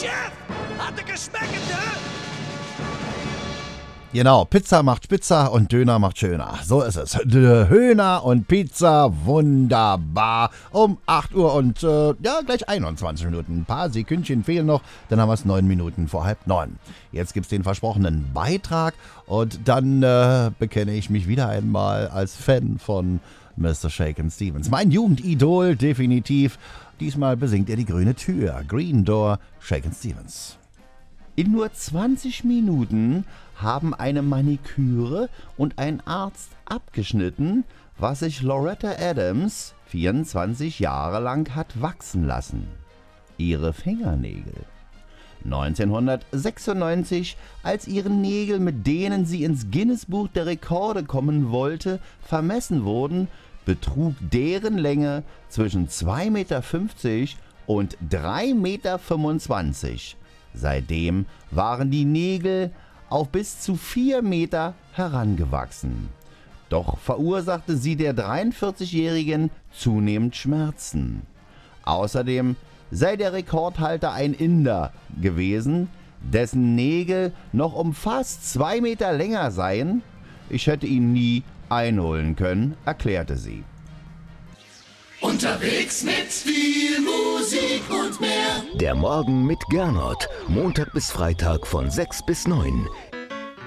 Chef, hat er geschmeckt, hä? Genau, Pizza macht spitzer und Döner macht schöner. So ist es. Döner und Pizza, wunderbar. Um 8 Uhr und gleich 21 Minuten. Ein paar Sekündchen fehlen noch, dann haben wir es 9 Minuten vor 8:30. Jetzt gibt's den versprochenen Beitrag und dann bekenne ich mich wieder einmal als Fan von Mr. Shakin' Stevens. Mein Jugendidol, definitiv. Diesmal besingt er die grüne Tür. Green Door, Shakin' Stevens. In nur 20 Minuten haben eine Maniküre und ein Arzt abgeschnitten, was sich Loretta Adams 24 Jahre lang hat wachsen lassen. Ihre Fingernägel. 1996, als ihre Nägel, mit denen sie ins Guinness-Buch der Rekorde kommen wollte, vermessen wurden, betrug deren Länge zwischen 2,50 Meter und 3,25 Meter. Seitdem waren die Nägel auf bis zu 4 Meter herangewachsen. Doch verursachte sie der 43-Jährigen zunehmend Schmerzen. Außerdem sei der Rekordhalter ein Inder gewesen, dessen Nägel noch um fast 2 Meter länger seien. Ich hätte ihn nie einholen können, erklärte sie. Unterwegs mit viel Musik und mehr. Der Morgen mit Gernot. Montag bis Freitag von 6 bis 9.